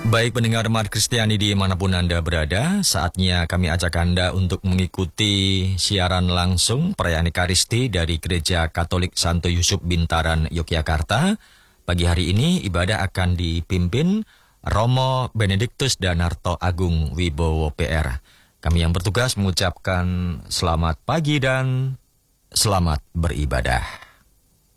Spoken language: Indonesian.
Baik pendengar Mart Kristiani dimanapun Anda berada, saatnya kami ajak Anda untuk mengikuti siaran langsung perayaan Ekaristi dari Gereja Katolik Santo Yusuf Bintaran, Yogyakarta. Pagi hari ini ibadah akan dipimpin Romo Benediktus Danarto Agung Wibowo PR. Kami yang bertugas mengucapkan selamat pagi dan selamat beribadah.